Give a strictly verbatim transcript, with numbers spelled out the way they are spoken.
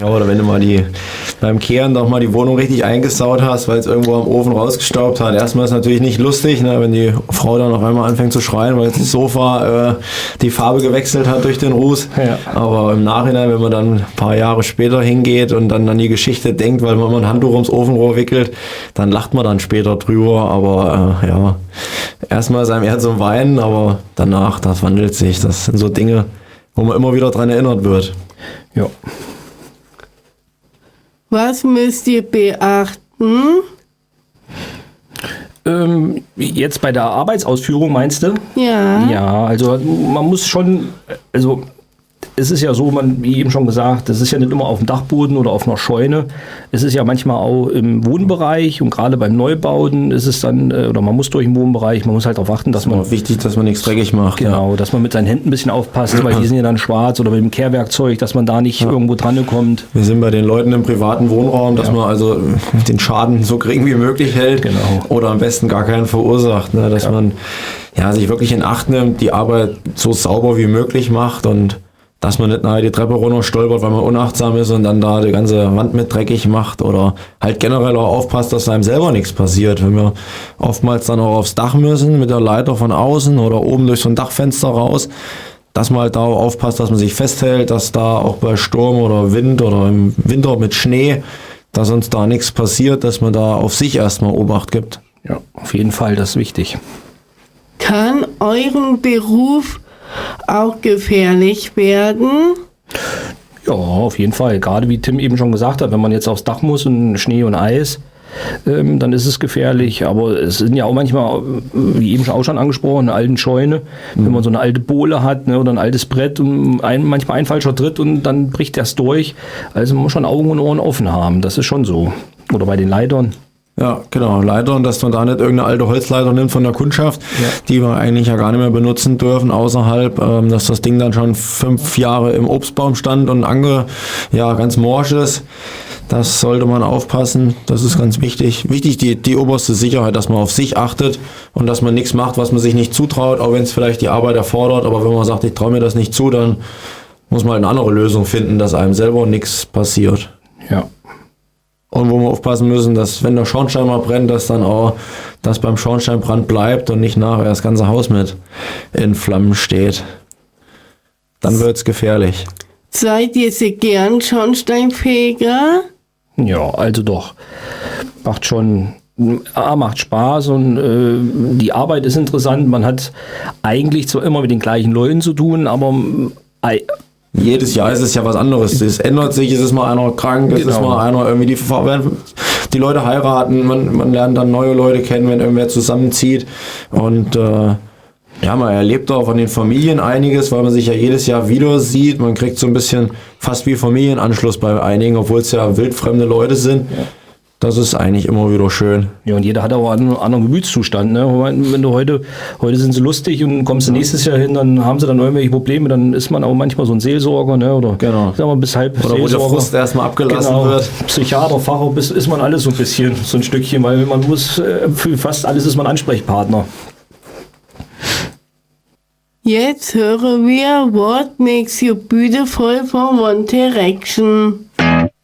Ja, oder wenn du mal die beim Kehren doch mal die Wohnung richtig eingesaut hast, weil es irgendwo am Ofen rausgestaubt hat. Erstmal ist es natürlich nicht lustig, ne, wenn die Frau dann auf einmal anfängt zu schreien, weil das Sofa äh, die Farbe gewechselt hat durch den Ruß. Ja. Aber im Nachhinein, wenn man dann ein paar Jahre später hingeht und dann an die Geschichte denkt, weil man immer ein Handtuch ums Ofenrohr wickelt, dann lacht man dann später drüber. Aber äh, ja, erstmal ist einem eher zum Weinen, aber danach, das wandelt sich. Das sind so Dinge, wo man immer wieder dran erinnert wird. Ja. Was müsst ihr beachten? Ähm, jetzt bei der Arbeitsausführung meinst du? Ja. Ja, also man muss schon, also es ist ja so, man, wie eben schon gesagt, das ist ja nicht immer auf dem Dachboden oder auf einer Scheune. Es ist ja manchmal auch im Wohnbereich und gerade beim Neubauten ist es dann, oder man muss durch den Wohnbereich, man muss halt darauf achten, dass das ist man... wichtig, dass man nichts dreckig macht. Genau, ja. Dass man mit seinen Händen ein bisschen aufpasst, weil die sind ja dann schwarz oder mit dem Kehrwerkzeug, dass man da nicht ja. irgendwo dran kommt. Wir sind bei den Leuten im privaten Wohnraum, dass ja. man also den Schaden so gering wie möglich hält genau. oder am besten gar keinen verursacht. Ne? Dass ja. man ja, sich wirklich in Acht nimmt, die Arbeit so sauber wie möglich macht und dass man nicht nachher die Treppe runter stolpert, weil man unachtsam ist und dann da die ganze Wand mit dreckig macht oder halt generell auch aufpasst, dass einem selber nichts passiert. Wenn wir oftmals dann auch aufs Dach müssen mit der Leiter von außen oder oben durch so ein Dachfenster raus, dass man halt da auch aufpasst, dass man sich festhält, dass da auch bei Sturm oder Wind oder im Winter mit Schnee, dass uns da nichts passiert, dass man da auf sich erstmal Obacht gibt. Ja, auf jeden Fall, das ist wichtig. Kann euren Beruf auch gefährlich werden? Ja, auf jeden Fall. Gerade wie Tim eben schon gesagt hat, wenn man jetzt aufs Dach muss und Schnee und Eis, ähm, dann ist es gefährlich. Aber es sind ja auch manchmal, wie eben auch schon angesprochen, eine alte Scheune, mhm. wenn man so eine alte Bohle hat, ne, oder ein altes Brett und ein, manchmal ein falscher Tritt und dann bricht das durch. Also man muss schon Augen und Ohren offen haben. Das ist schon so. Oder bei den Leitern. Ja, genau, Leitern, dass man da nicht irgendeine alte Holzleiter nimmt von der Kundschaft, ja. die wir eigentlich ja gar nicht mehr benutzen dürfen außerhalb, ähm, dass das Ding dann schon fünf Jahre im Obstbaum stand und ange, ja, ganz morsch ist. Das sollte man aufpassen, das ist ganz wichtig. Wichtig die, die oberste Sicherheit, dass man auf sich achtet und dass man nichts macht, was man sich nicht zutraut, auch wenn es vielleicht die Arbeit erfordert, aber wenn man sagt, ich traue mir das nicht zu, dann muss man halt eine andere Lösung finden, dass einem selber nichts passiert. Ja. Und wo wir aufpassen müssen, dass wenn der Schornstein mal brennt, dass dann auch das beim Schornsteinbrand bleibt und nicht nachher das ganze Haus mit in Flammen steht. Dann wird's gefährlich. Seid ihr sehr gern Schornsteinfeger? Ja, also doch. Macht schon, A, macht Spaß und äh, die Arbeit ist interessant. Man hat eigentlich zwar immer mit den gleichen Leuten zu tun, aber äh, jedes Jahr ist es ja was anderes. Es ändert sich, es ist mal einer krank, es genau. ist mal einer irgendwie, die, die Leute heiraten, man, man lernt dann neue Leute kennen, wenn irgendwer zusammenzieht. Und äh, ja, man erlebt auch von den Familien einiges, weil man sich ja jedes Jahr wieder sieht. Man kriegt so ein bisschen fast wie Familienanschluss bei einigen, obwohl es ja wildfremde Leute sind. Ja. Das ist eigentlich immer wieder schön. Ja, und jeder hat auch einen anderen Gemütszustand. Ne? Wenn du heute, heute sind sie lustig und kommst du nächstes Jahr hin, dann haben sie dann irgendwelche Probleme, dann ist man auch manchmal so ein Seelsorger, ne? Oder genau. Sagen wir bis halb oder Seelsorger. Wo der Frust erstmal abgelassen genau. wird. Psychiater, Pfarrer, ist man alles so ein bisschen, so ein Stückchen, weil man muss, für fast alles ist man Ansprechpartner. Jetzt hören wir What Makes You Beautiful von One Direction.